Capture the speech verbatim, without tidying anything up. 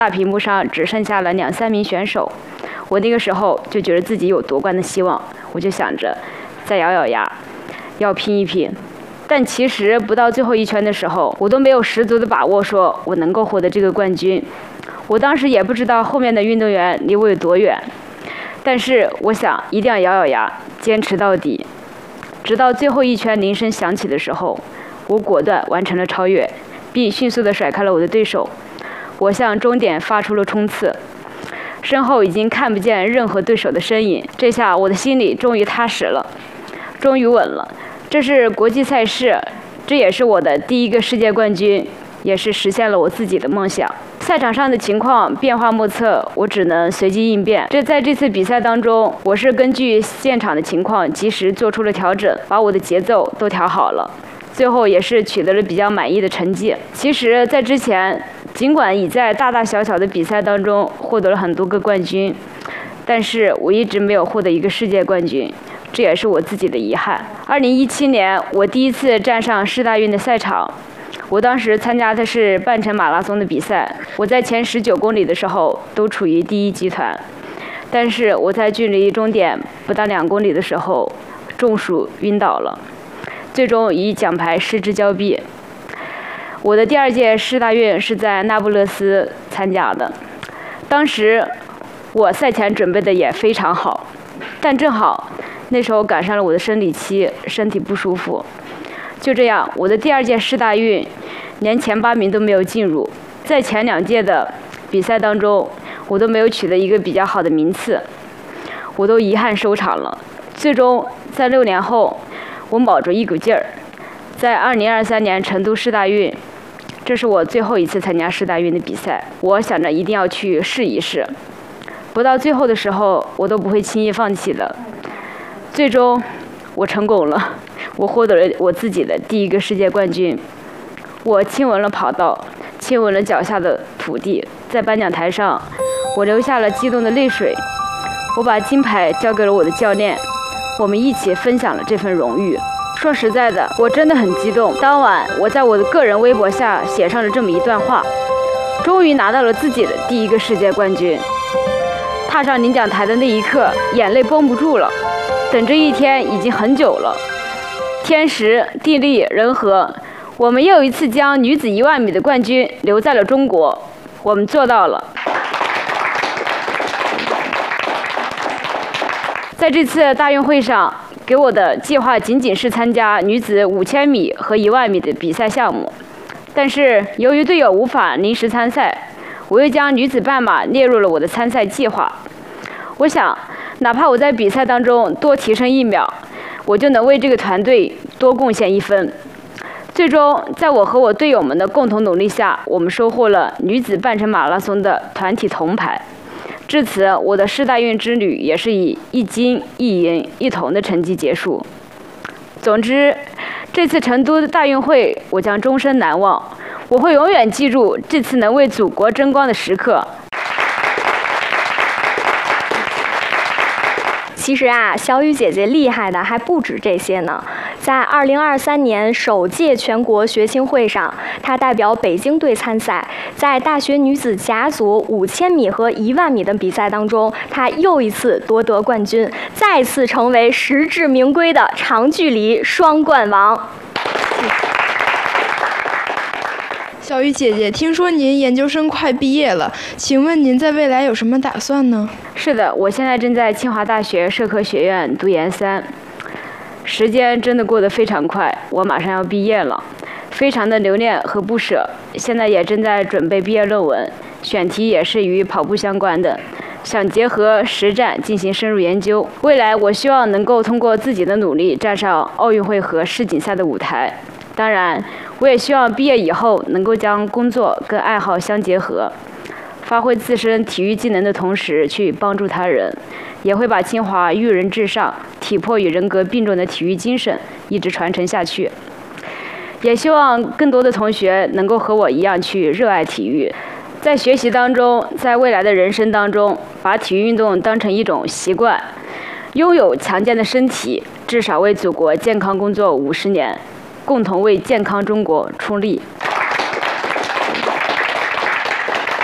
大屏幕上只剩下了两三名选手，我那个时候就觉得自己有夺冠的希望，我就想着再咬咬牙，要拼一拼。但其实不到最后一圈的时候，我都没有十足的把握说我能够获得这个冠军。我当时也不知道后面的运动员离我有多远，但是我想一定要咬咬牙，坚持到底。直到最后一圈铃声响起的时候，我果断完成了超越，并迅速地甩开了我的对手。我向终点发出了冲刺，身后已经看不见任何对手的身影。这下我的心里终于踏实了，终于稳了。这是国际赛事，这也是我的第一个世界冠军，也是实现了我自己的梦想。赛场上的情况变化莫测，我只能随机应变。这在这次比赛当中，我是根据现场的情况及时做出了调整，把我的节奏都调好了。最后也是取得了比较满意的成绩。其实在之前，尽管已在大大小小的比赛当中获得了很多个冠军，但是我一直没有获得一个世界冠军，这也是我自己的遗憾。二零一七年，我第一次站上世大运的赛场，我当时参加的是半程马拉松的比赛，我在前十九公里的时候都处于第一集团，但是我在距离终点不到两公里的时候中暑晕倒了，最终以奖牌失之交臂。我的第二届世大运是在那不勒斯参加的，当时我赛前准备的也非常好，但正好那时候赶上了我的生理期，身体不舒服。就这样，我的第二届世大运连前八名都没有进入，在前两届的比赛当中，我都没有取得一个比较好的名次，我都遗憾收场了。最终在六年后，我卯着一股劲儿，在二零二三年成都世大运，这是我最后一次参加世大运的比赛，我想着一定要去试一试。不到最后的时候，我都不会轻易放弃的。最终，我成功了，我获得了我自己的第一个世界冠军。我亲吻了跑道，亲吻了脚下的土地，在颁奖台上，我流下了激动的泪水。我把金牌交给了我的教练，我们一起分享了这份荣誉。说实在的，我真的很激动。当晚，我在我的个人微博下写上了这么一段话：终于拿到了自己的第一个世界冠军。踏上领奖台的那一刻，眼泪绷不住了。等这一天已经很久了。天时地利人和，我们又一次将女子一万米的冠军留在了中国，我们做到了。在这次大运会上，给我的计划仅仅是参加女子五千米和一万米的比赛项目，但是由于队友无法临时参赛，我又将女子半马列入了我的参赛计划。我想，哪怕我在比赛当中多提升一秒，我就能为这个团队多贡献一分。最终，在我和我队友们的共同努力下，我们收获了女子半程马拉松的团体铜牌。至此，我的世大运之旅也是以一金一银一铜的成绩结束。总之，这次成都大运会我将终身难忘，我会永远记住这次能为祖国争光的时刻。 其实啊，小雨姐姐厉害的还不止这些呢。在二零二三年首届全国学青会上，她代表北京队参赛，在大学女子甲组五千米和一万米的比赛当中，她又一次夺得冠军，再次成为实至名归的长距离双冠王。 小雨姐姐，听说您研究生快毕业了，请问您在未来有什么打算呢？ 是的，我现在正在清华大学社科学院读研三，时间真的过得非常快，我马上要毕业了，非常的留恋和不舍。现在也正在准备毕业论文，选题也是与跑步相关的，想结合实战进行深入研究。未来我希望能够通过自己的努力站上奥运会和世锦赛的舞台。当然，我也希望毕业以后能够将工作跟爱好相结合，发挥自身体育技能的同时去帮助他人，也会把清华育人至上、体魄与人格并重的体育精神一直传承下去。也希望更多的同学能够和我一样去热爱体育，在学习当中，在未来的人生当中，把体育运动当成一种习惯，拥有强健的身体，至少为祖国健康工作五十年，共同为健康中国出力。